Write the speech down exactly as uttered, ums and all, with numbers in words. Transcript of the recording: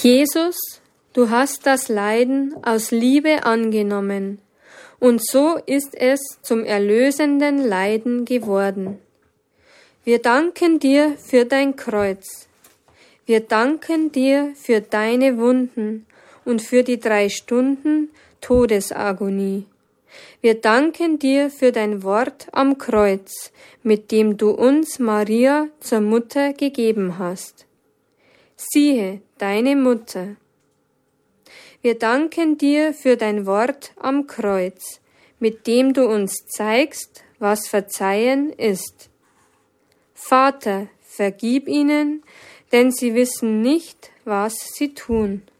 Jesus, du hast das Leiden aus Liebe angenommen, und so ist es zum erlösenden Leiden geworden. Wir danken dir für dein Kreuz. Wir danken dir für deine Wunden und für die drei Stunden Todesagonie. Wir danken dir für dein Wort am Kreuz, mit dem du uns Maria zur Mutter gegeben hast. Siehe, deine Mutter. Wir danken dir für dein Wort am Kreuz, mit dem du uns zeigst, was Verzeihen ist. Vater, vergib ihnen, denn sie wissen nicht, was sie tun.